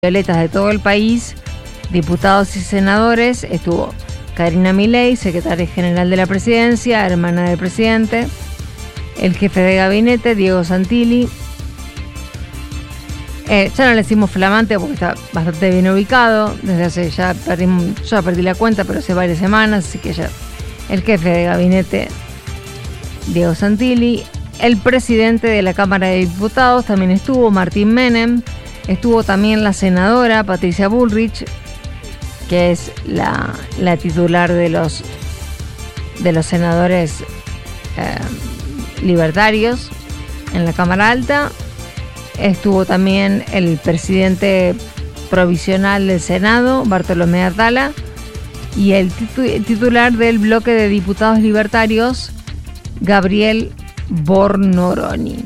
violetas de todo el país, diputados y senadores. Estuvo Karina Milei, secretaria general de la presidencia, hermana del presidente, el jefe de gabinete, Diego Santilli. Ya no le decimos flamante porque está bastante bien ubicado, desde hace yo ya perdí la cuenta, pero hace varias semanas, así que ya el jefe de gabinete, Diego Santilli. El presidente de la Cámara de Diputados también estuvo, Martín Menem. Estuvo también la senadora Patricia Bullrich, que es la titular de los senadores libertarios en la Cámara Alta. Estuvo también el presidente provisional del Senado, Bartolomé Atala, y el titular del bloque de diputados libertarios, Gabriel Bornoroni.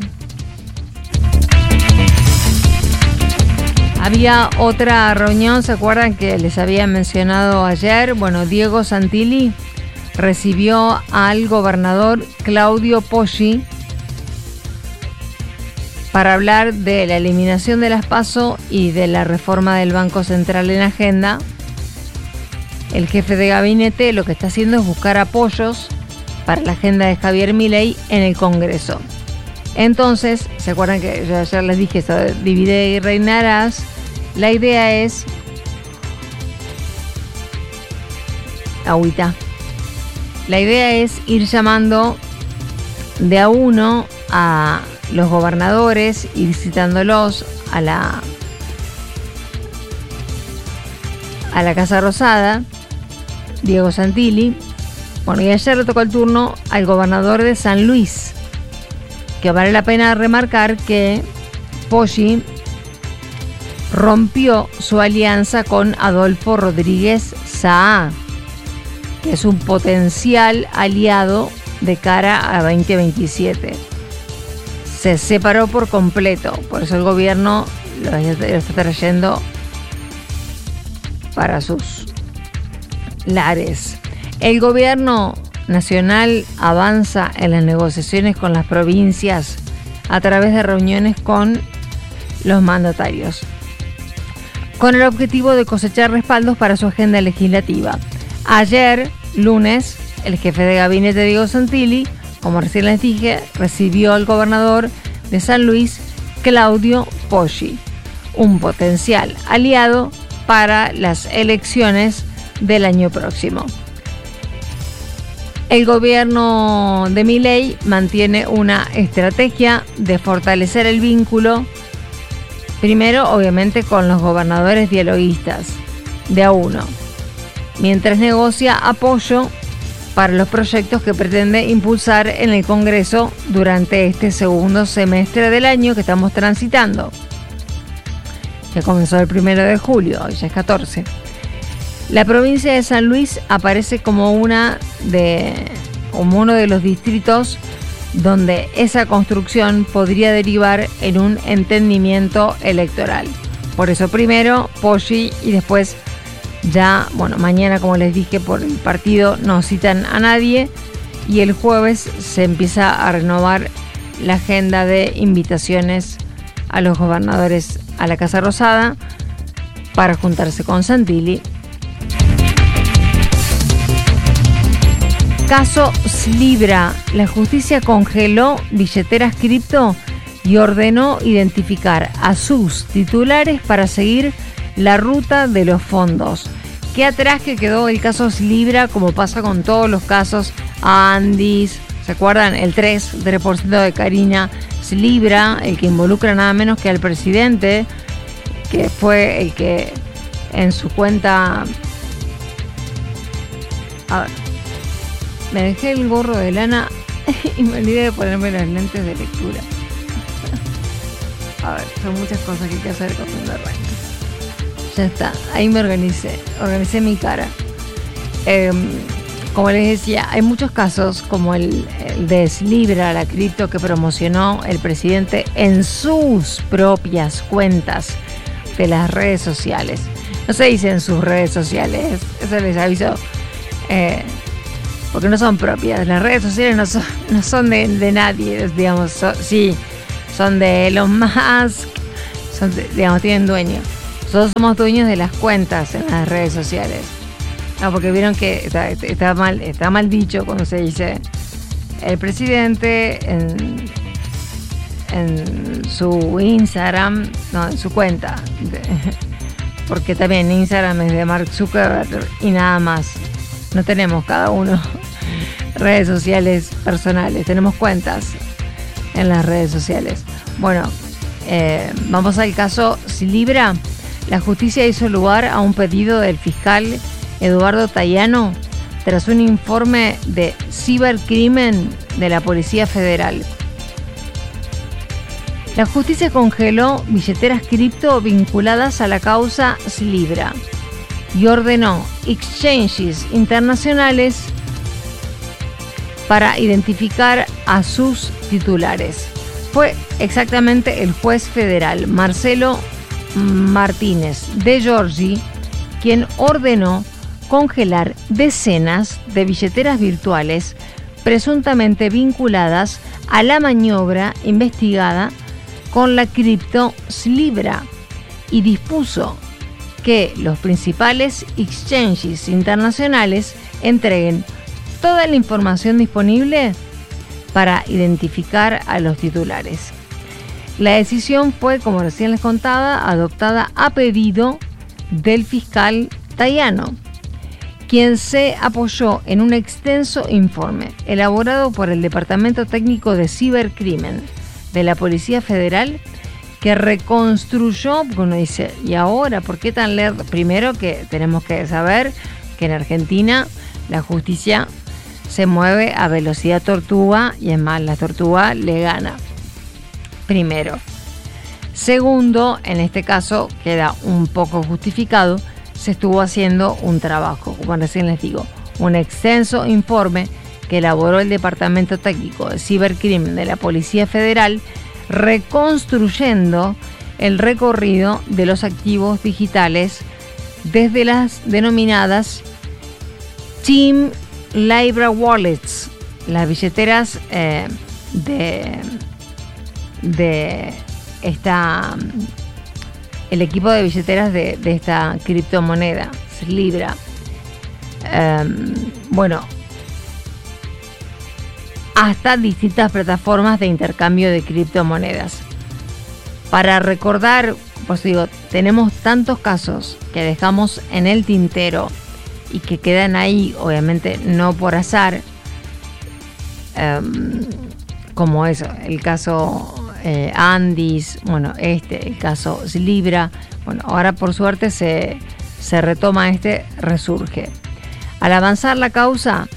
Había otra reunión, ¿se acuerdan que les había mencionado ayer? Bueno, Diego Santilli recibió al gobernador Claudio Poggi para hablar de la eliminación de las PASO y de la reforma del Banco Central en agenda. El jefe de gabinete lo que está haciendo es buscar apoyos para la agenda de Javier Milei en el Congreso. Entonces, ¿se acuerdan que yo ayer les dije eso de divide y reinarás? La idea es La idea es ir llamando de a uno a los gobernadores, ir citándolos a la Casa Rosada, Diego Santilli. Bueno, y ayer le tocó el turno al gobernador de San Luis, que vale la pena remarcar que Poggi rompió su alianza con Adolfo Rodríguez Saá, que es un potencial aliado de cara a 2027. Se separó por completo, por eso el gobierno lo está trayendo para sus lares. El gobierno nacional avanza en las negociaciones con las provincias a través de reuniones con los mandatarios, con el objetivo de cosechar respaldos para su agenda legislativa. Ayer, lunes, el jefe de gabinete Diego Santilli, como recién les dije, recibió al gobernador de San Luis, Claudio Poggi, un potencial aliado para las elecciones del año próximo. El gobierno de Milei mantiene una estrategia de fortalecer el vínculo, primero obviamente con los gobernadores dialoguistas, de a uno, mientras negocia apoyo para los proyectos que pretende impulsar en el Congreso durante este segundo semestre del año que estamos transitando, que comenzó el 1 de julio, hoy ya es 14. La provincia de San Luis aparece como uno de los distritos donde esa construcción podría derivar en un entendimiento electoral. Por eso primero Poggi y después ya, mañana, como les dije, por el partido no citan a nadie, y el jueves se empieza a renovar la agenda de invitaciones a los gobernadores a la Casa Rosada para juntarse con Santilli. Caso Slibra. La justicia congeló billeteras cripto y ordenó identificar a sus titulares para seguir la ruta de los fondos. Qué atrás que quedó el caso Slibra, como pasa con todos los casos Andis. ¿Se acuerdan? El 3% de Karina Slibra, el que involucra nada menos que al presidente, que fue el que en su cuenta... A ver, me dejé el gorro de lana y me olvidé de ponerme las lentes de lectura. A ver, son muchas cosas que hay que hacer cuando arranque. Ya está, ahí me organicé mi cara. Como les decía, hay muchos casos como el de Slibra, la cripto que promocionó el presidente en sus propias cuentas de las redes sociales. No se dice en sus redes sociales, eso les aviso, porque no son propias. Las redes sociales no son de nadie, digamos. Son de Elon Musk, tienen dueño. Nosotros somos dueños de las cuentas en las redes sociales. No, porque vieron que está mal dicho cuando se dice el presidente en su Instagram, no, en su cuenta. Porque también Instagram es de Mark Zuckerberg y nada más. No tenemos cada uno redes sociales personales, tenemos cuentas en las redes sociales. Bueno, vamos al caso Slibra. La justicia hizo lugar a un pedido del fiscal Eduardo Tayano tras un informe de cibercrimen de la Policía Federal. La justicia congeló billeteras cripto vinculadas a la causa Slibra y ordenó exchanges internacionales para identificar a sus titulares. Fue exactamente el juez federal Marcelo Martínez de Giorgi quien ordenó congelar decenas de billeteras virtuales presuntamente vinculadas a la maniobra investigada con la cripto Slibra y dispuso que los principales exchanges internacionales entreguen toda la información disponible para identificar a los titulares. La decisión fue, como recién les contaba, adoptada a pedido del fiscal Tayano, quien se apoyó en un extenso informe elaborado por el Departamento Técnico de Cibercrimen de la Policía Federal, que reconstruyó, porque uno dice, ¿y ahora por qué tan lerdo? Primero que tenemos que saber que en Argentina la justicia se mueve a velocidad tortuga y es más, la tortuga le gana. Primero. Segundo, en este caso queda un poco justificado, se estuvo haciendo un trabajo, como recién les digo, un extenso informe que elaboró el Departamento Técnico de Cibercrimen de la Policía Federal, reconstruyendo el recorrido de los activos digitales desde las denominadas Team Libra Wallets, las billeteras el equipo de billeteras de esta criptomoneda, Slibra. Hasta distintas plataformas de intercambio de criptomonedas. Para recordar, pues digo, tenemos tantos casos que dejamos en el tintero y que quedan ahí, obviamente no por azar, como eso, el caso Andis, el caso Slibra. Ahora por suerte se retoma, resurge. Al avanzar la causa,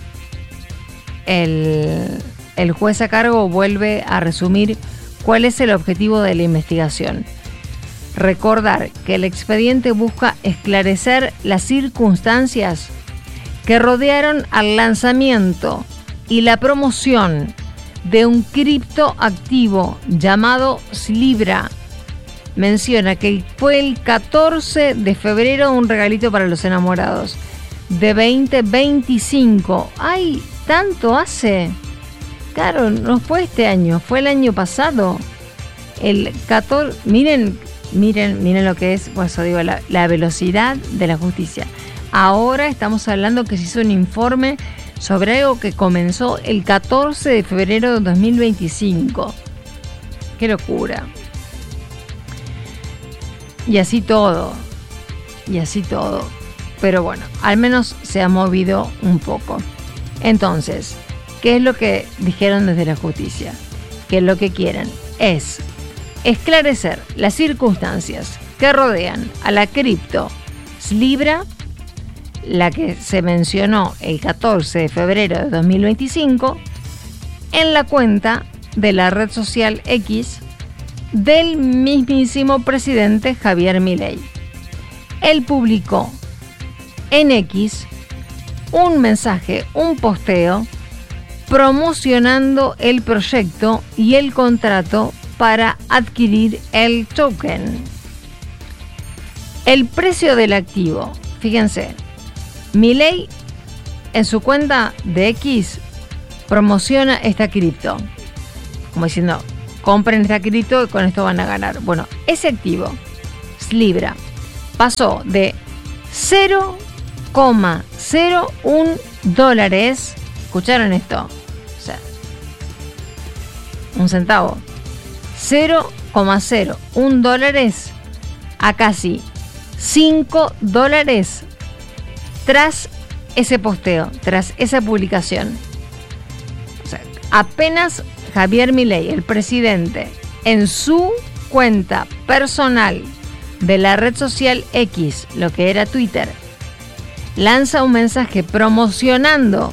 el juez a cargo vuelve a resumir cuál es el objetivo de la investigación. Recordar que el expediente busca esclarecer las circunstancias que rodearon al lanzamiento y la promoción de un criptoactivo llamado Slibra. Menciona que fue el 14 de febrero un regalito para los enamorados de 2025. ¡Ay! ¿Tanto hace? Claro, no fue este año, fue el año pasado. El 14, miren lo que es, por eso digo, la velocidad de la justicia. Ahora estamos hablando que se hizo un informe sobre algo que comenzó el 14 de febrero de 2025. ¡Qué locura! Y así todo. Pero bueno, al menos se ha movido un poco. Entonces, ¿qué es lo que dijeron desde la justicia? Que lo que quieren es esclarecer las circunstancias que rodean a la cripto Slibra, la que se mencionó el 14 de febrero de 2025, en la cuenta de la red social X del mismísimo presidente Javier Milei. Él publicó en X un mensaje, un posteo, promocionando el proyecto y el contrato para adquirir el token. El precio del activo, fíjense, Milei en su cuenta de X promociona esta cripto, como diciendo, compren esta cripto y con esto van a ganar. Bueno, ese activo, Slibra, pasó de $0,01. ¿Escucharon esto? O sea, un centavo. $0,01 a casi $5 tras ese posteo, tras esa publicación. O sea, apenas Javier Milei, el presidente, en su cuenta personal de la red social X, lo que era Twitter, lanza un mensaje promocionando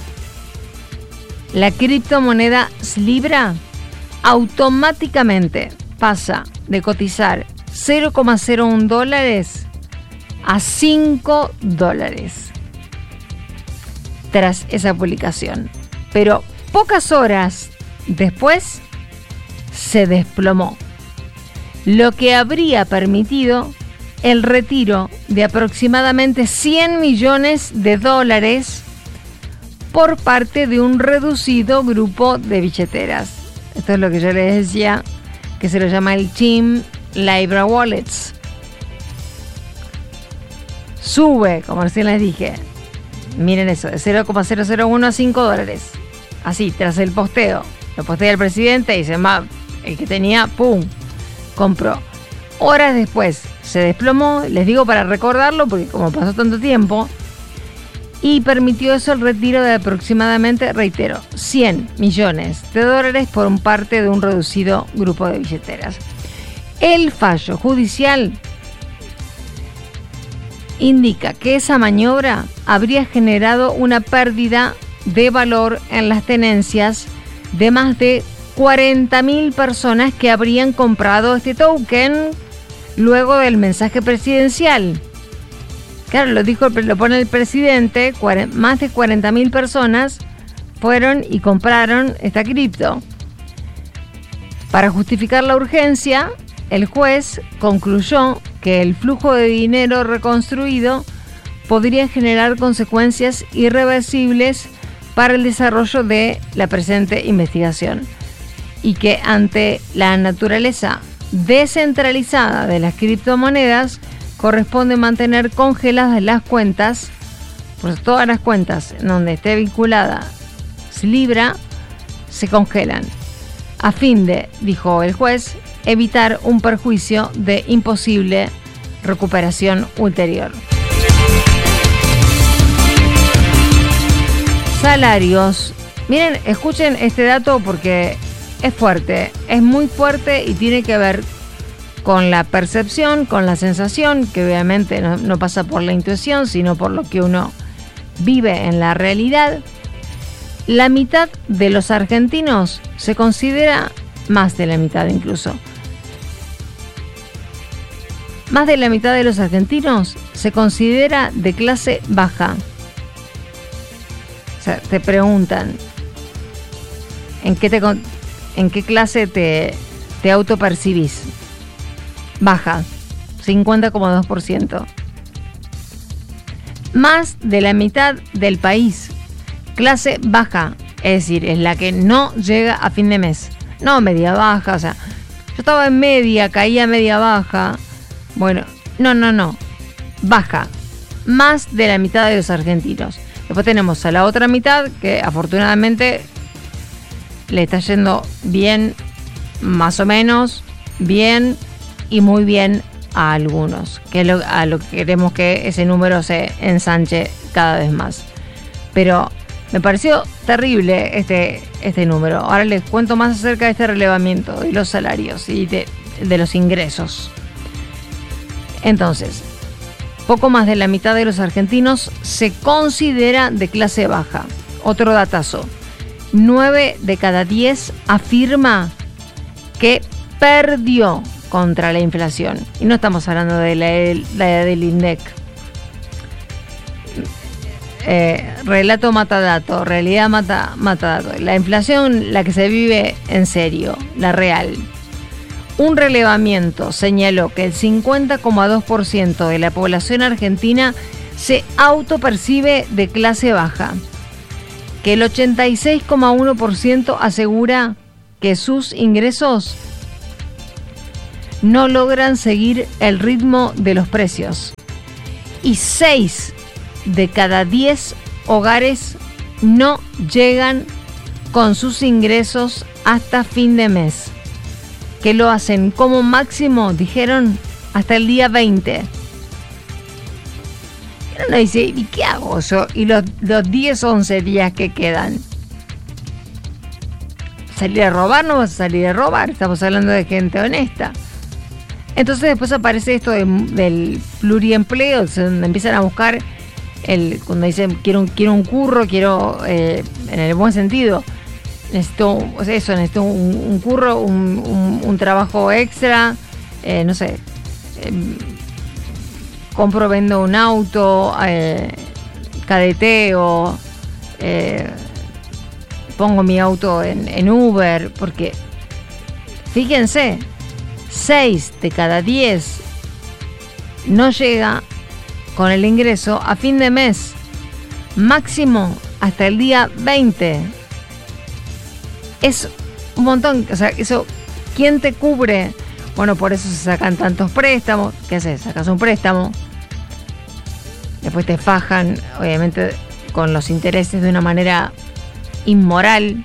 la criptomoneda Libra, automáticamente pasa de cotizar $0,01 a $5 tras esa publicación. Pero pocas horas después se desplomó, lo que habría permitido el retiro de aproximadamente $100 millones por parte de un reducido grupo de billeteras. Esto es lo que yo les decía, que se lo llama el Team Libra Wallets. Sube, como recién les dije, miren eso, de 0,001 a $5. Así, tras el posteo. Lo postea el presidente y dice, el que tenía, ¡pum!, compró. Horas después se desplomó, les digo para recordarlo, porque como pasó tanto tiempo, y permitió eso el retiro de aproximadamente, reitero, $100 millones por parte de un reducido grupo de billeteras. El fallo judicial indica que esa maniobra habría generado una pérdida de valor en las tenencias de más de 40.000 personas que habrían comprado este token luego del mensaje presidencial. Claro, lo pone el presidente, más de 40.000 personas fueron y compraron esta cripto. Para justificar la urgencia, el juez concluyó que el flujo de dinero reconstruido podría generar consecuencias irreversibles para el desarrollo de la presente investigación y que ante la naturaleza descentralizada de las criptomonedas corresponde mantener congeladas las cuentas, pues todas las cuentas en donde esté vinculada Libra se congelan, a fin de, dijo el juez, evitar un perjuicio de imposible recuperación ulterior. Salarios. Miren, escuchen este dato porque es fuerte, es muy fuerte y tiene que ver con la percepción, con la sensación, que obviamente no pasa por la intuición, sino por lo que uno vive en la realidad. La mitad de los argentinos se considera, más de la mitad incluso, más de la mitad de los argentinos se considera de clase baja. O sea, te preguntan, ¿en qué clase te autopercibís? Baja, 50,2%. Más de la mitad del país, clase baja, es decir, es la que no llega a fin de mes. No media baja, o sea, yo estaba en media, caía media baja. Bueno, no, baja. Más de la mitad de los argentinos. Después tenemos a la otra mitad que afortunadamente le está yendo bien, más o menos, bien y muy bien a algunos. Que a lo que queremos que ese número se ensanche cada vez más. Pero me pareció terrible este número. Ahora les cuento más acerca de este relevamiento de los salarios y de los ingresos. Entonces, poco más de la mitad de los argentinos se considera de clase baja. Otro datazo. 9 de cada 10 afirma que perdió contra la inflación. Y no estamos hablando de la del INDEC. Relato mata dato, realidad mata dato. La inflación, la que se vive en serio, la real. Un relevamiento señaló que el 50,2% de la población argentina se autopercibe de clase baja, que el 86,1% asegura que sus ingresos no logran seguir el ritmo de los precios. Y 6 de cada 10 hogares no llegan con sus ingresos hasta fin de mes, que lo hacen como máximo, dijeron, hasta el día 20. Y uno dice, ¿y qué hago yo? Y los 10, 11 días que quedan. ¿Salir a robar? No vas a salir a robar, estamos hablando de gente honesta. Entonces después aparece esto del pluriempleo, donde empiezan a buscar cuando dicen quiero un curro, quiero en el buen sentido, necesito un curro, un trabajo extra, no sé, compro, vendo un auto, cadeteo, pongo mi auto en Uber, porque fíjense, 6 de cada 10 no llega con el ingreso a fin de mes, máximo hasta el día 20. Es un montón, o sea, eso, ¿quién te cubre? Bueno, por eso se sacan tantos préstamos. ¿Qué haces? Sacas un préstamo, después te fajan, obviamente, con los intereses de una manera inmoral,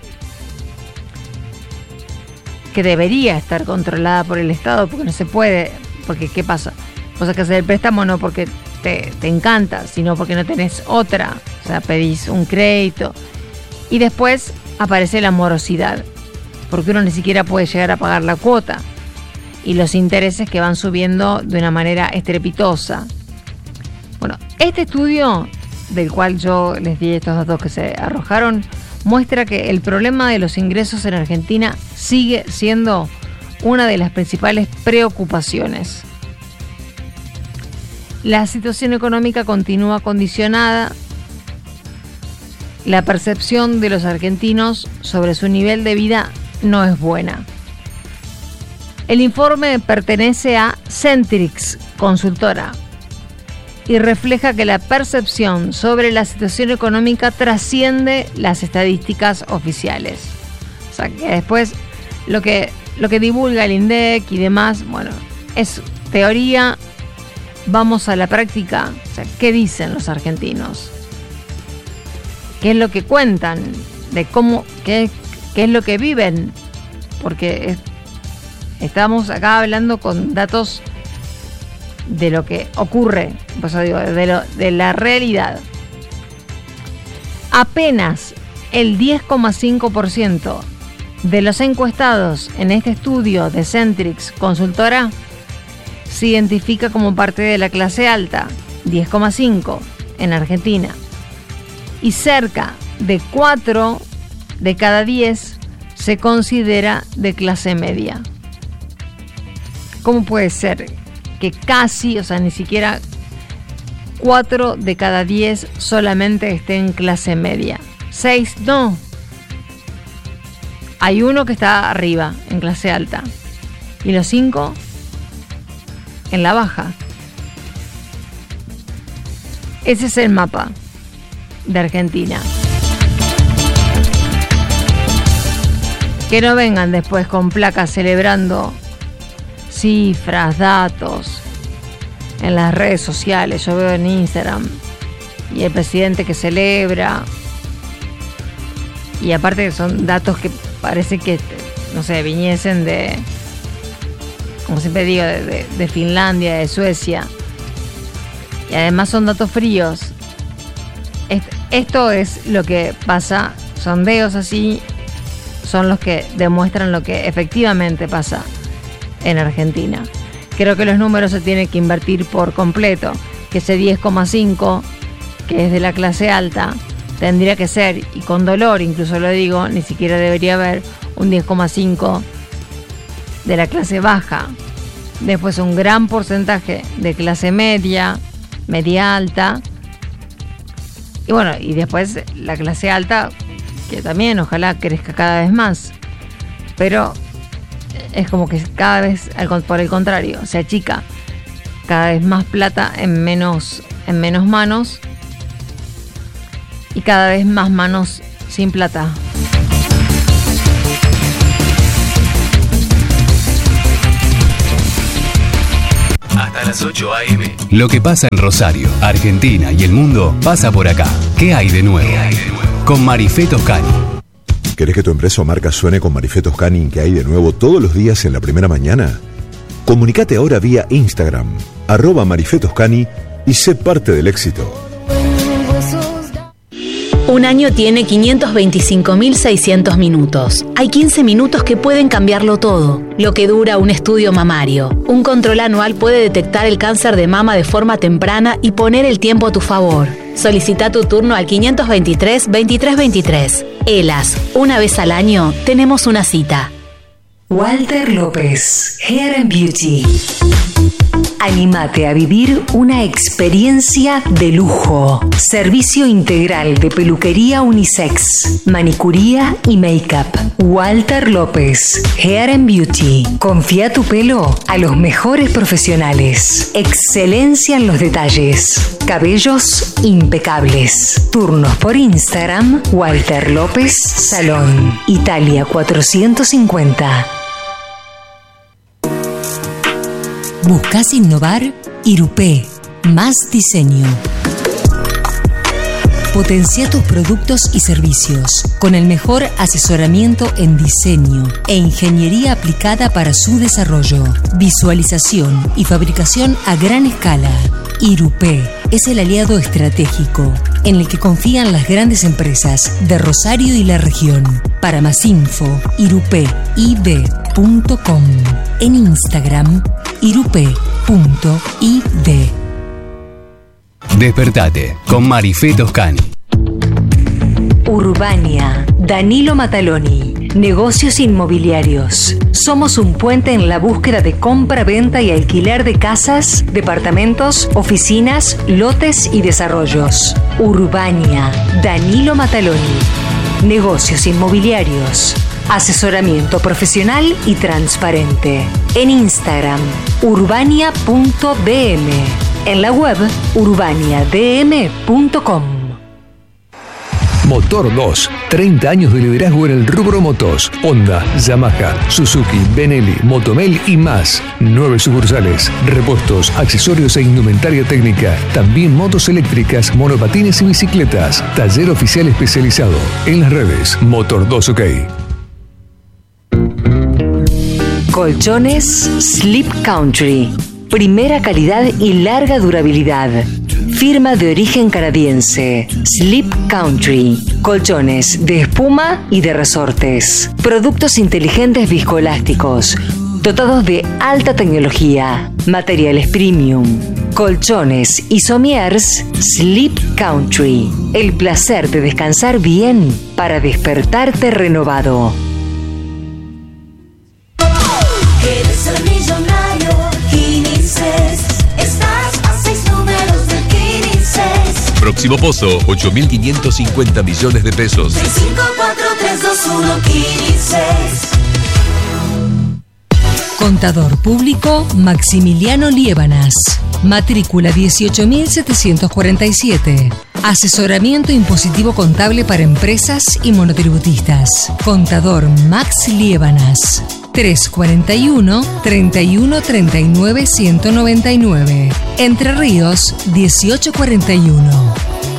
que debería estar controlada por el Estado, porque no se puede, porque ¿qué pasa? Vos sacás el préstamo no porque te encanta, sino porque no tenés otra, o sea, pedís un crédito y después aparece la morosidad, porque uno ni siquiera puede llegar a pagar la cuota y los intereses que van subiendo de una manera estrepitosa. Bueno, este estudio del cual yo les di estos datos que se arrojaron muestra que el problema de los ingresos en Argentina sigue siendo una de las principales preocupaciones. La situación económica continúa condicionada. La percepción de los argentinos sobre su nivel de vida no es buena. El informe pertenece a Centrix Consultora y refleja que la percepción sobre la situación económica trasciende las estadísticas oficiales. O sea, que después lo que divulga el INDEC y demás, bueno, es teoría. Vamos a la práctica. O sea, ¿qué dicen los argentinos? ¿Qué es lo que cuentan? De cómo, qué es lo que viven. Porque estamos acá hablando con datos de lo que ocurre, pues digo, de la realidad. Apenas el 10,5% de los encuestados en este estudio de Centrix Consultora se identifica como parte de la clase alta, 10,5% en Argentina, y cerca de 4 de cada 10 se considera de clase media. ¿Cómo puede ser que casi, o sea, ni siquiera 4 de cada 10 solamente estén en clase media? 6 no. Hay uno que está arriba, en clase alta, y los 5 en la baja. Ese es el mapa de Argentina. Que no vengan después con placas celebrando cifras, datos en las redes sociales. Yo veo en Instagram y el presidente que celebra, y aparte son datos que parece que, no sé, viniesen de, como siempre digo, de Finlandia, de Suecia, y además son datos fríos. Esto es lo que pasa. Sondeos así son los que demuestran lo que efectivamente pasa en Argentina. Creo que los números se tienen que invertir por completo, que ese 10,5 que es de la clase alta tendría que ser, y con dolor incluso lo digo, ni siquiera debería haber un 10,5 de la clase baja. Después un gran porcentaje de clase media, media alta, y bueno, y después la clase alta, que también ojalá crezca cada vez más, pero es como que cada vez, por el contrario, se achica. Cada vez más plata en menos manos, y cada vez más manos sin plata. las 8 a.m. Lo que pasa en Rosario, Argentina y el mundo pasa por acá. ¿Qué hay de nuevo? Con Marifé Toscani. ¿Querés que tu empresa o marca suene con Marifé Toscani? ¿Qué hay de nuevo todos los días en la primera mañana? Comunicate ahora vía Instagram, @Marifé Toscani, y sé parte del éxito. Un año tiene 525.600 minutos. Hay 15 minutos que pueden cambiarlo todo. Lo que dura un estudio mamario. Un control anual puede detectar el cáncer de mama de forma temprana y poner el tiempo a tu favor. Solicita tu turno al 523-2323. ELAS, una vez al año tenemos una cita. Walter López, Hair and Beauty. Anímate a vivir una experiencia de lujo. Servicio integral de peluquería unisex, manicuría y make-up. Walter López, Hair and Beauty. Confía tu pelo a los mejores profesionales. Excelencia en los detalles. Cabellos impecables. Turnos por Instagram, Walter López Salón, Italia 450. ¿Buscas innovar? Irupé, más diseño. Potencia tus productos y servicios con el mejor asesoramiento en diseño e ingeniería aplicada para su desarrollo, visualización y fabricación a gran escala. Irupé es el aliado estratégico en el que confían las grandes empresas de Rosario y la región. Para más info, irupeib.com. En Instagram, irupe.id. Despertate con Marifé Toscani. Urbania, Danilo Mataloni. Negocios inmobiliarios. Somos un puente en la búsqueda de compra, venta y alquiler de casas, departamentos, oficinas, lotes y desarrollos. Urbania, Danilo Mataloni. Negocios inmobiliarios. Asesoramiento profesional y transparente. En Instagram, urbania.dm. En la web, urbaniadm.com. Motor 2, 30 años de liderazgo en el rubro motos. Honda, Yamaha, Suzuki, Benelli, Motomel y más. 9 sucursales, repuestos, accesorios e indumentaria técnica. También motos eléctricas, monopatines y bicicletas. Taller oficial especializado. En las redes, Motor 2 OK. Colchones Sleep Country. Primera calidad y larga durabilidad. Firma de origen canadiense. Sleep Country. Colchones de espuma y de resortes. Productos inteligentes viscoelásticos, dotados de alta tecnología. Materiales premium. Colchones y sommiers Sleep Country. El placer de descansar bien para despertarte renovado. Eres el millonario, Quinices. Estás a 6 números del Quinices. Próximo pozo, 8.550 millones de pesos. 654-321 Quinices. Contador Público Maximiliano Liébanas. Matrícula 18.747. Asesoramiento impositivo contable para empresas y monotributistas. Contador Max Liébanas. 341-3139-199. Entre Ríos, 1841.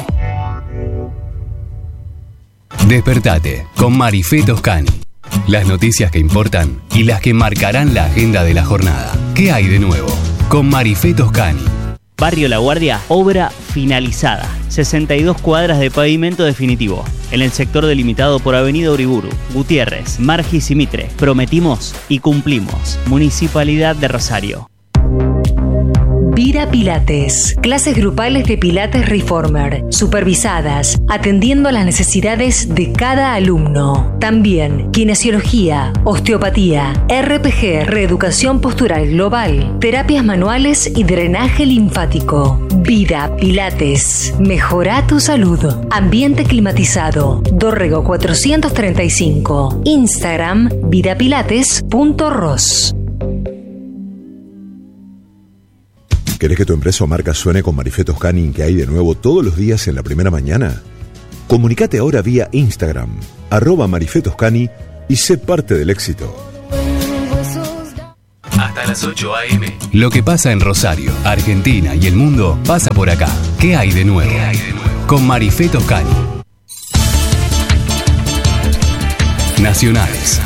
Despertate con Marifé Toscani. Las noticias que importan y las que marcarán la agenda de la jornada. ¿Qué hay de nuevo? Con Marifé Toscani. Barrio La Guardia, obra finalizada. 62 cuadras de pavimento definitivo. En el sector delimitado por Avenida Uriburu, Gutiérrez, Margis y Mitre. Prometimos y cumplimos. Municipalidad de Rosario. Vira Pilates. Clases grupales de Pilates Reformer, supervisadas, atendiendo a las necesidades de cada alumno. También kinesiología, osteopatía, RPG, reeducación postural global, terapias manuales y drenaje linfático. Vida Pilates. Mejora tu salud. Ambiente climatizado. Dorrego 435. Instagram vidapilates.ros. ¿Querés que tu empresa o marca suene con Marifé Toscani? ¿Qué hay de nuevo todos los días en la primera mañana? Comunicate ahora vía Instagram, @Marifé Toscani, y sé parte del éxito. Hasta las las 8 a.m. Lo que pasa en Rosario, Argentina y el mundo pasa por acá. ¿Qué hay de nuevo? Con Marifé Toscani. Nacionales.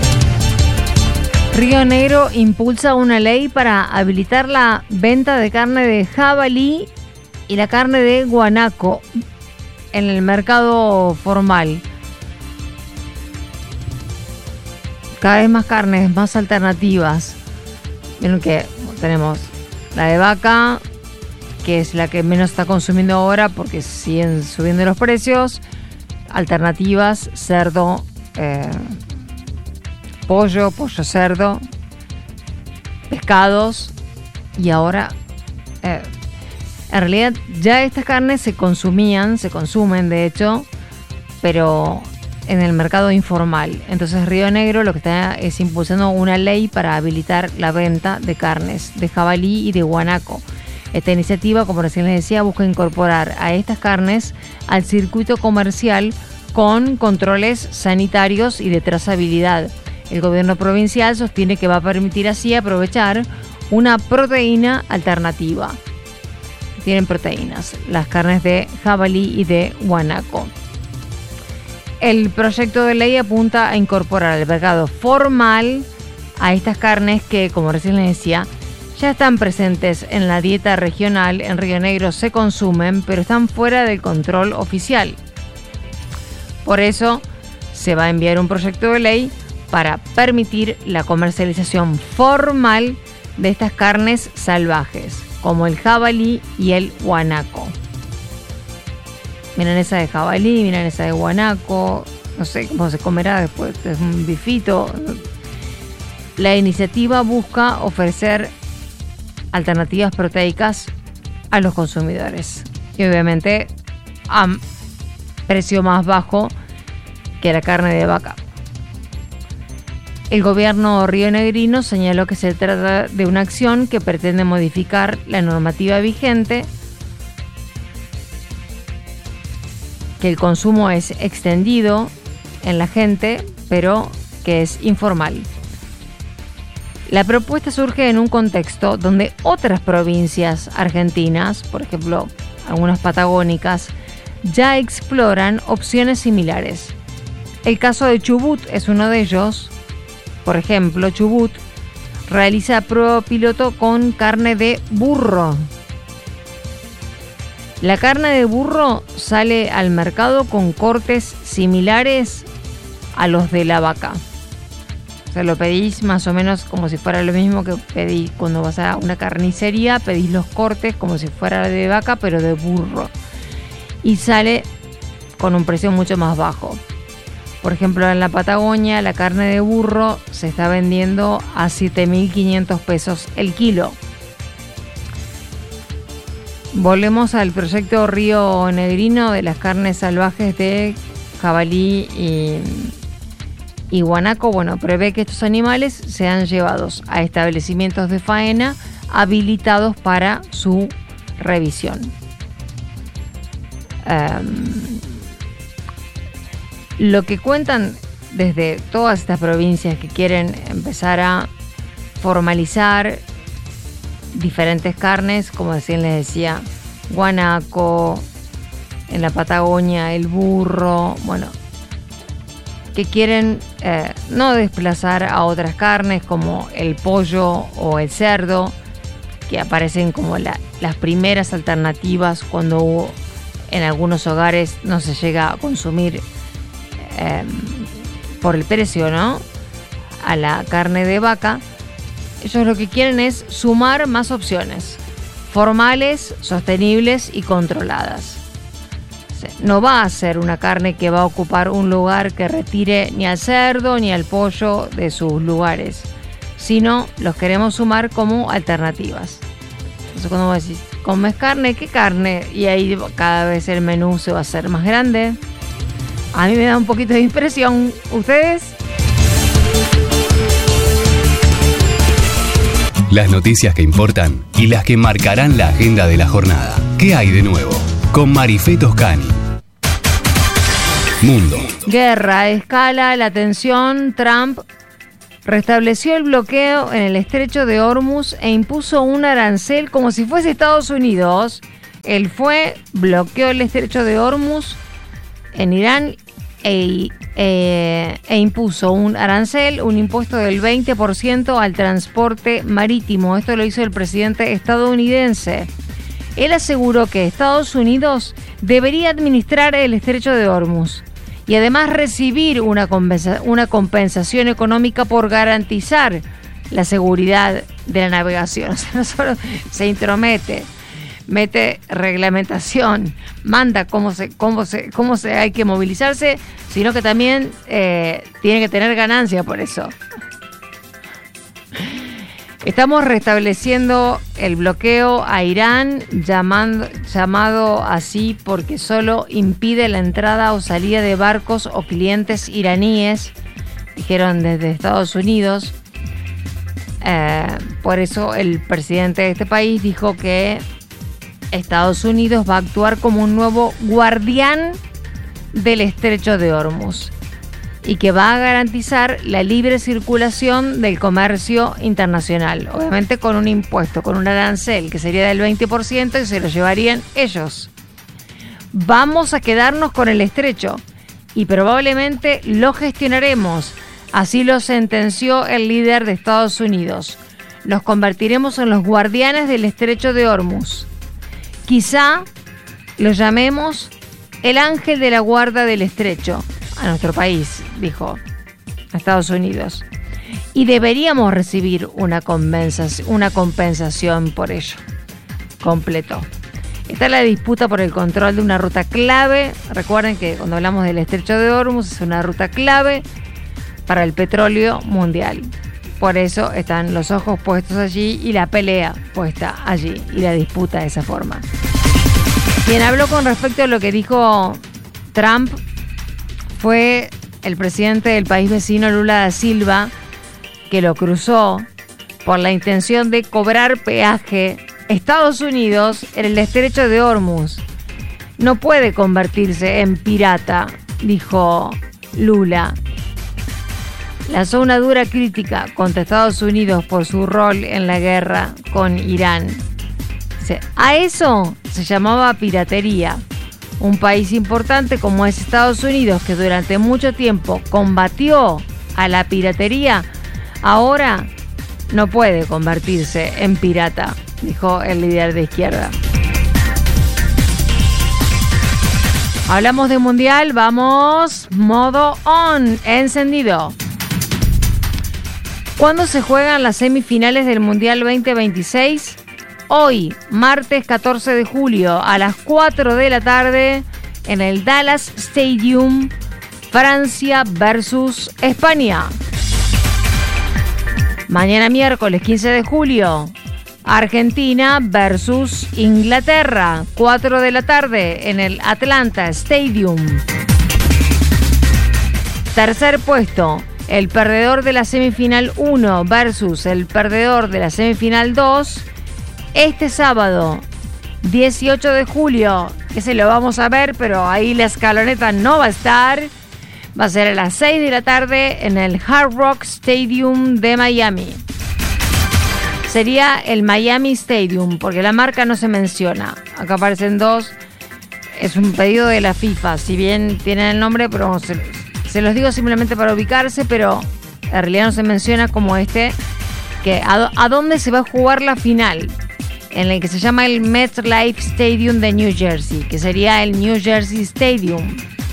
Río Negro impulsa una ley para habilitar la venta de carne de jabalí y la carne de guanaco en el mercado formal. Cada vez más carnes, más alternativas. Vieron que tenemos la de vaca, que es la que menos está consumiendo ahora porque siguen subiendo los precios. Alternativas, cerdo, pollo, cerdo, pescados. Y ahora, en realidad ya estas carnes se consumen de hecho, pero en el mercado informal. Entonces Río Negro lo que está es impulsando una ley para habilitar la venta de carnes de jabalí y de guanaco. Esta iniciativa, como recién les decía, busca incorporar a estas carnes al circuito comercial con controles sanitarios y de trazabilidad. El gobierno provincial sostiene que va a permitir así aprovechar una proteína alternativa. Tienen proteínas, las carnes de jabalí y de guanaco. El proyecto de ley apunta a incorporar al mercado formal a estas carnes que, como recién les decía, ya están presentes en la dieta regional. En Río Negro se consumen, pero están fuera del control oficial. Por eso se va a enviar un proyecto de ley para permitir la comercialización formal de estas carnes salvajes, como el jabalí y el guanaco. Milanesa de jabalí, milanesa de guanaco, no sé cómo se comerá después, es un bifito. La iniciativa busca ofrecer alternativas proteicas a los consumidores y obviamente a precio más bajo que la carne de vaca. El gobierno rionegrino señaló que se trata de una acción que pretende modificar la normativa vigente, que el consumo es extendido en la gente, pero que es informal. La propuesta surge en un contexto donde otras provincias argentinas, por ejemplo, algunas patagónicas, ya exploran opciones similares. El caso de Chubut es uno de ellos. Por ejemplo, Chubut realiza prueba piloto con carne de burro. La carne de burro sale al mercado con cortes similares a los de la vaca. O sea, lo pedís más o menos como si fuera lo mismo que pedís cuando vas a una carnicería, pedís los cortes como si fuera de vaca, pero de burro. Y sale con un precio mucho más bajo. Por ejemplo, en la Patagonia, la carne de burro se está vendiendo a 7.500 pesos el kilo. Volvemos al proyecto Río Negrino de las carnes salvajes de jabalí y guanaco. Bueno, prevé que estos animales sean llevados a establecimientos de faena habilitados para su revisión. Lo que cuentan desde todas estas provincias que quieren empezar a formalizar diferentes carnes, como recién les decía, guanaco, en la Patagonia el burro, bueno, que quieren no desplazar a otras carnes como el pollo o el cerdo, que aparecen como las primeras alternativas cuando en algunos hogares no se llega a consumir por el precio, ¿no?, a la carne de vaca. Ellos lo que quieren es sumar más opciones formales, sostenibles y controladas. No va a ser una carne que va a ocupar un lugar que retire ni al cerdo ni al pollo de sus lugares, sino los queremos sumar como alternativas. Entonces cuando vos decís, ¿comes carne? ¿Qué carne? Y ahí cada vez el menú se va a hacer más grande. A mí me da un poquito de impresión. ¿Ustedes? Las noticias que importan y las que marcarán la agenda de la jornada. ¿Qué hay de nuevo? Con Marifé Toscani. Mundo. Guerra, escala la tensión. Trump restableció el bloqueo en el estrecho de Hormuz e impuso un arancel como si fuese Estados Unidos. Él bloqueó el estrecho de Hormuz en Irán e impuso un arancel, un impuesto del 20% al transporte marítimo. Esto lo hizo el presidente estadounidense. Él aseguró que Estados Unidos debería administrar el estrecho de Hormuz y además recibir una compensación económica por garantizar la seguridad de la navegación. O sea, no solo se intromete, mete reglamentación, manda cómo se hay que movilizarse, sino que también tiene que tener ganancia por eso. Estamos restableciendo el bloqueo a Irán, llamado así porque solo impide la entrada o salida de barcos o clientes iraníes, dijeron desde Estados Unidos. Por eso el presidente de este país dijo que Estados Unidos va a actuar como un nuevo guardián del estrecho de Hormuz y que va a garantizar la libre circulación del comercio internacional, obviamente con un impuesto, con un arancel que sería del 20% y se lo llevarían ellos. Vamos a quedarnos con el estrecho y probablemente lo gestionaremos, así lo sentenció el líder de Estados Unidos. Nos convertiremos en los guardianes del estrecho de Hormuz. Quizá lo llamemos el ángel de la guarda del estrecho a nuestro país, dijo, a Estados Unidos. Y deberíamos recibir una compensación por ello. Completó. Está la disputa por el control de una ruta clave. Recuerden que cuando hablamos del estrecho de Hormuz es una ruta clave para el petróleo mundial. Por eso están los ojos puestos allí y la pelea puesta allí y la disputa de esa forma. Quien habló con respecto a lo que dijo Trump fue el presidente del país vecino, Lula da Silva, que lo cruzó por la intención de cobrar peaje Estados Unidos en el estrecho de Hormuz. No puede convertirse en pirata, dijo Lula. Lanzó una dura crítica contra Estados Unidos por su rol en la guerra con Irán. A eso se llamaba piratería. Un país importante como es Estados Unidos, que durante mucho tiempo combatió a la piratería, ahora no puede convertirse en pirata, dijo el líder de izquierda. Hablamos de mundial, vamos, modo on, encendido. ¿Cuándo se juegan las semifinales del Mundial 2026? Hoy, martes 14 de julio, a las 4 de la tarde, en el Dallas Stadium, Francia versus España. Mañana miércoles 15 de julio, Argentina versus Inglaterra, 4 de la tarde, en el Atlanta Stadium. Tercer puesto, el perdedor de la semifinal 1 versus el perdedor de la semifinal 2, este sábado, 18 de julio, que se lo vamos a ver, pero ahí la escaloneta no va a estar. Va a ser a las 6 de la tarde en el Hard Rock Stadium de Miami. Sería el Miami Stadium, porque la marca no se menciona. Acá aparecen dos. Es un pedido de la FIFA, si bien tienen el nombre, pero se los digo simplemente para ubicarse, pero en realidad no se menciona como que a dónde se va a jugar la final, en el que se llama el MetLife Stadium de New Jersey, que sería el New Jersey Stadium.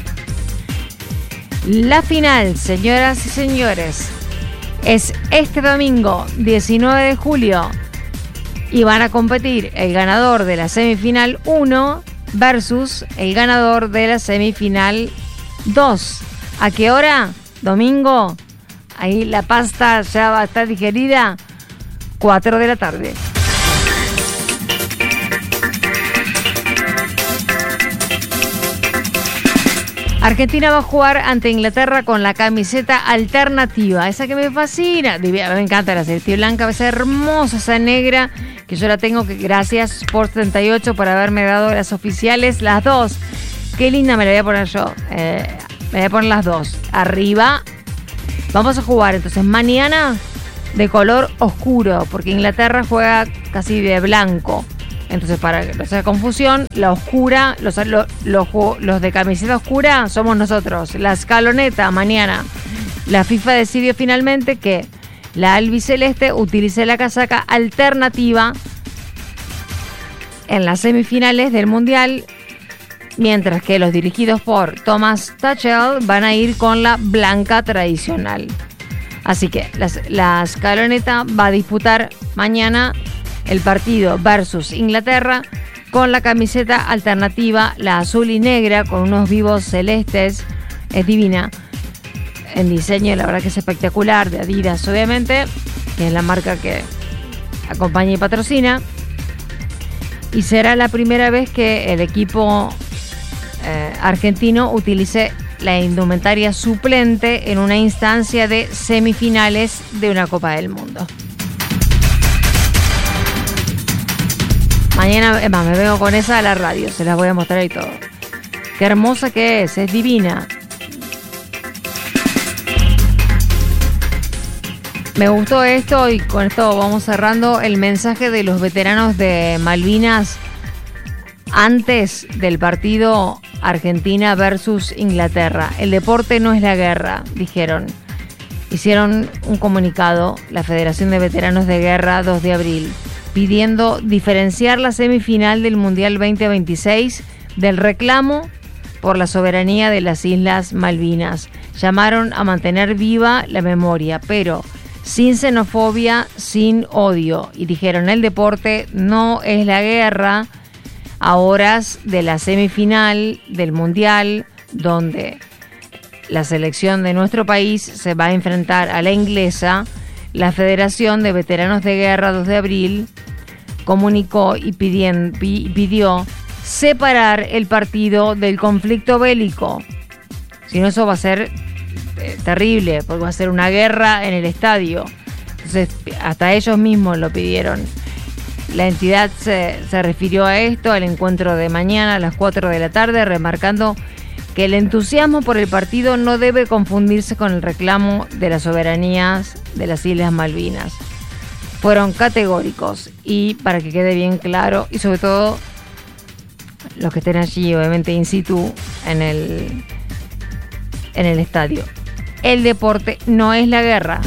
La final, señoras y señores, es este domingo 19 de julio y van a competir el ganador de la semifinal 1 versus el ganador de la semifinal 2. ¿A qué hora? Domingo. Ahí la pasta ya va a estar digerida. 4 de la tarde. Argentina va a jugar ante Inglaterra con la camiseta alternativa, esa que me fascina. Me encanta la celeste blanca, es hermosa esa negra, que yo la tengo, que gracias Sport 38 por haberme dado las oficiales, las dos. Qué linda, me la voy a poner yo. Me voy a poner las dos. Arriba Vamos a jugar entonces mañana de color oscuro, porque Inglaterra juega casi de blanco. Entonces, para que no sea confusión, la oscura, los de camiseta oscura somos nosotros. La escaloneta mañana. La FIFA decidió finalmente que la albiceleste utilice la casaca alternativa en las semifinales del Mundial, mientras que los dirigidos por Thomas Tuchel van a ir con la blanca tradicional. Así que la escaloneta va a disputar mañana el partido versus Inglaterra con la camiseta alternativa, la azul y negra, con unos vivos celestes. Es divina en diseño, la verdad que es espectacular, de Adidas obviamente, que es la marca que acompaña y patrocina. Y será la primera vez que el equipo argentino utilice la indumentaria suplente en una instancia de semifinales de una Copa del Mundo. Mañana, me vengo con esa a la radio, se las voy a mostrar y todo. Qué hermosa que es divina. Me gustó esto y con esto vamos cerrando el mensaje de los veteranos de Malvinas antes del partido Argentina versus Inglaterra. El deporte no es la guerra, dijeron. Hicieron un comunicado, la Federación de Veteranos de Guerra, 2 de abril, pidiendo diferenciar la semifinal del Mundial 2026 del reclamo por la soberanía de las Islas Malvinas. Llamaron a mantener viva la memoria, pero sin xenofobia, sin odio. Y dijeron, el deporte no es la guerra, a horas de la semifinal del Mundial, donde la selección de nuestro país se va a enfrentar a la inglesa. La Federación de Veteranos de Guerra, 2 de abril, comunicó y pidió separar el partido del conflicto bélico. Si no, eso va a ser terrible, porque va a ser una guerra en el estadio. Entonces, hasta ellos mismos lo pidieron. La entidad se refirió a esto al encuentro de mañana a las 4 de la tarde, remarcando que el entusiasmo por el partido no debe confundirse con el reclamo de las soberanías de las Islas Malvinas. Fueron categóricos y para que quede bien claro, y sobre todo los que estén allí obviamente in situ en el estadio, el deporte no es la guerra.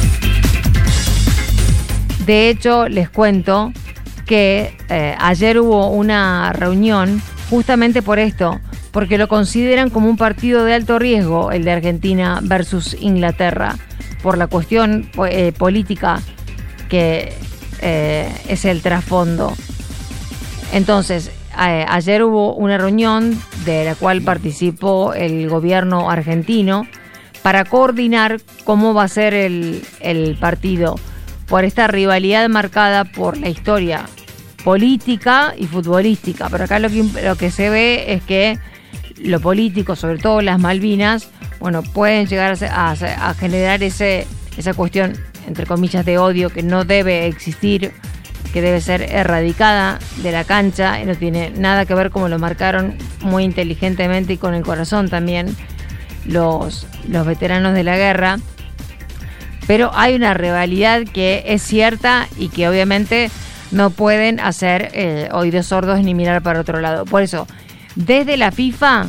De hecho, les cuento que ayer hubo una reunión justamente por esto, porque lo consideran como un partido de alto riesgo, el de Argentina versus Inglaterra, por la cuestión política que es el trasfondo. Entonces, ayer hubo una reunión de la cual participó el gobierno argentino para coordinar cómo va a ser el partido, por esta rivalidad marcada por la historia política y futbolística. Pero acá lo que se ve es que lo político, sobre todo las Malvinas, bueno, pueden llegar a generar esa cuestión, entre comillas, de odio que no debe existir, que debe ser erradicada de la cancha, y no tiene nada que ver, como lo marcaron muy inteligentemente y con el corazón también los veteranos de la guerra. Pero hay una rivalidad que es cierta y que obviamente no pueden hacer oídos sordos ni mirar para otro lado. Por eso, desde la FIFA,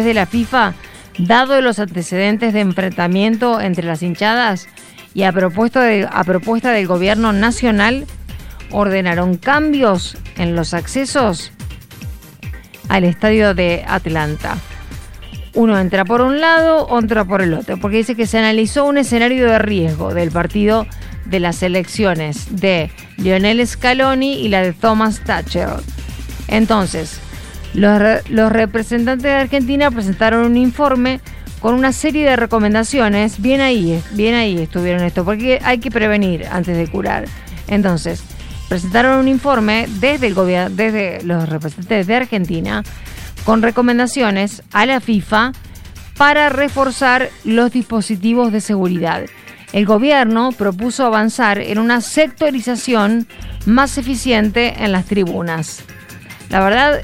dado los antecedentes de enfrentamiento entre las hinchadas y a propuesta del gobierno nacional, ordenaron cambios en los accesos al estadio de Atlanta. Uno entra por un lado, otro por el otro, porque dice que se analizó un escenario de riesgo del partido de las elecciones de Lionel Scaloni y la de Thomas Tuchel. Entonces, los representantes de Argentina presentaron un informe con una serie de recomendaciones. Bien ahí estuvieron esto, porque hay que prevenir antes de curar. Entonces, presentaron un informe desde los representantes de Argentina con recomendaciones a la FIFA para reforzar los dispositivos de seguridad. El gobierno propuso avanzar en una sectorización más eficiente en las tribunas. La verdad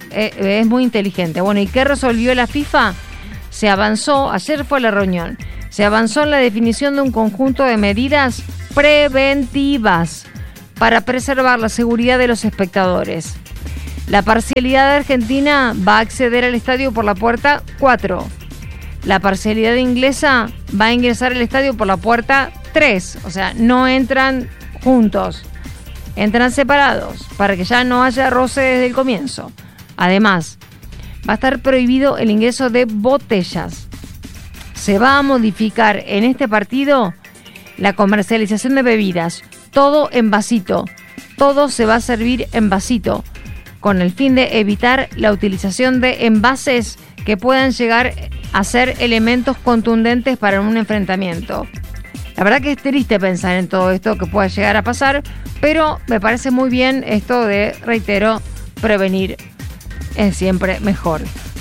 es muy inteligente. Bueno, ¿y qué resolvió la FIFA? Ayer fue la reunión, se avanzó en la definición de un conjunto de medidas preventivas para preservar la seguridad de los espectadores. La parcialidad de Argentina va a acceder al estadio por la puerta 4. La parcialidad inglesa va a ingresar al estadio por la puerta 3. O sea, no entran juntos, entran separados para que ya no haya roce desde el comienzo. Además, va a estar prohibido el ingreso de botellas. Se va a modificar en este partido la comercialización de bebidas. Todo en vasito. Todo se va a servir en vasito, con el fin de evitar la utilización de envases que puedan llegar a ser elementos contundentes para un enfrentamiento. La verdad que es triste pensar en todo esto que pueda llegar a pasar, pero me parece muy bien esto de, reitero, prevenir es siempre mejor.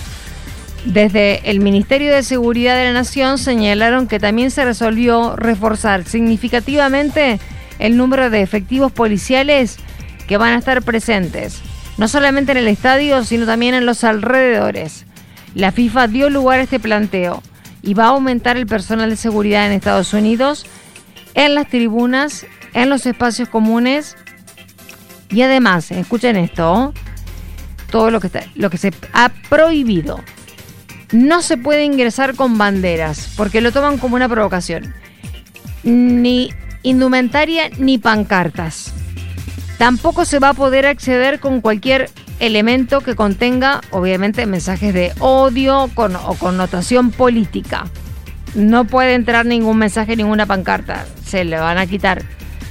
Desde el Ministerio de Seguridad de la Nación señalaron que también se resolvió reforzar significativamente el número de efectivos policiales que van a estar presentes, no solamente en el estadio, sino también en los alrededores. La FIFA dio lugar a este planteo y va a aumentar el personal de seguridad en Estados Unidos, en las tribunas, en los espacios comunes y además, escuchen esto, todo lo que se ha prohibido. No se puede ingresar con banderas porque lo toman como una provocación. Ni indumentaria ni pancartas. Tampoco se va a poder acceder con cualquier elemento que contenga, obviamente, mensajes de odio o connotación política. No puede entrar ningún mensaje, ninguna pancarta. Se le van a quitar.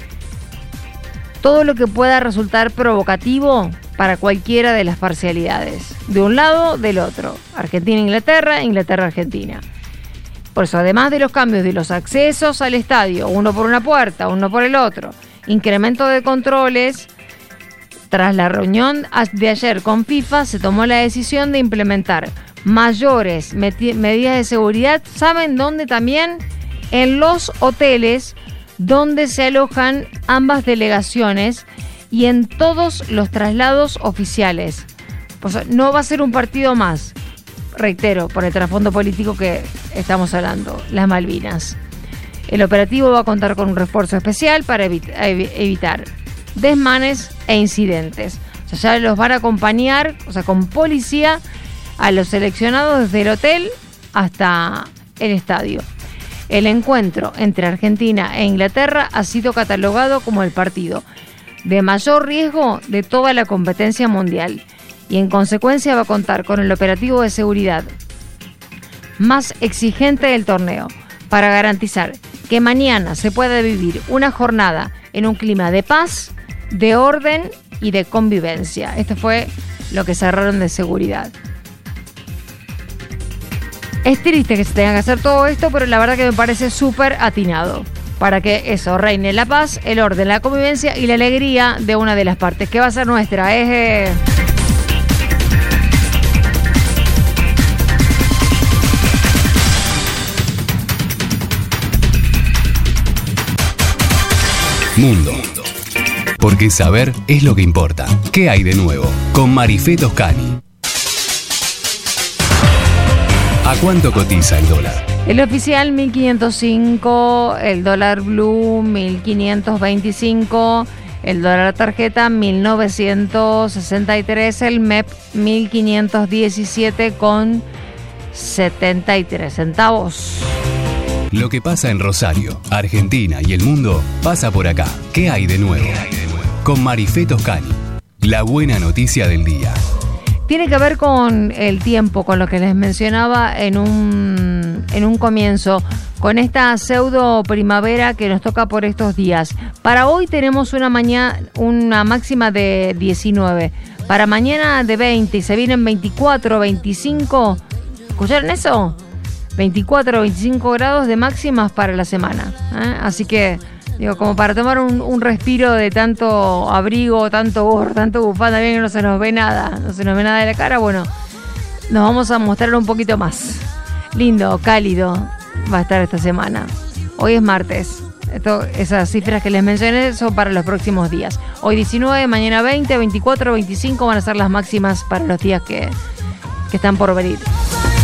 Todo lo que pueda resultar provocativo para cualquiera de las parcialidades. De un lado, del otro. Argentina-Inglaterra, Inglaterra-Argentina. Por eso, además de los cambios de los accesos al estadio, uno por una puerta, uno por el otro, incremento de controles, tras la reunión de ayer con FIFA se tomó la decisión de implementar mayores medidas de seguridad. ¿Saben dónde también? En los hoteles donde se alojan ambas delegaciones y en todos los traslados oficiales. Pues no va a ser un partido más, reitero, por el trasfondo político que estamos hablando, las Malvinas. El operativo va a contar con un refuerzo especial para evitar desmanes e incidentes. O sea, ya los van a acompañar, o sea, con policía a los seleccionados desde el hotel hasta el estadio. El encuentro entre Argentina e Inglaterra ha sido catalogado como el partido de mayor riesgo de toda la competencia mundial y en consecuencia va a contar con el operativo de seguridad más exigente del torneo para garantizar que mañana se pueda vivir una jornada en un clima de paz, de orden y de convivencia. Esto fue lo que cerraron de seguridad. Es triste que se tenga que hacer todo esto, pero la verdad que me parece súper atinado para que eso reine la paz, el orden, la convivencia y la alegría de una de las partes, que va a ser nuestra. Mundo. Porque saber es lo que importa. ¿Qué hay de nuevo? Con Marifé Toscani. ¿A cuánto cotiza el dólar? El oficial 1.505, el dólar blue 1.525, el dólar tarjeta 1.963, el MEP 1.517,73 centavos. Lo que pasa en Rosario, Argentina y el mundo pasa por acá. ¿Qué hay de nuevo? Con Marifé Toscani. La buena noticia del día. Tiene que ver con el tiempo, con lo que les mencionaba en un comienzo, con esta pseudo primavera que nos toca por estos días. Para hoy tenemos una máxima de 19, para mañana de 20 y se vienen 24, 25. ¿Escucharon eso? 24, 25 grados de máximas para la semana. Así que, digo, como para tomar un respiro de tanto abrigo, tanto gorro, tanto bufanda, bien que no se nos ve nada, de la cara, bueno, nos vamos a mostrar un poquito más. Lindo, cálido va a estar esta semana. Hoy es martes. Esas cifras que les mencioné son para los próximos días. Hoy 19, mañana 20, 24, 25 van a ser las máximas para los días que están por venir.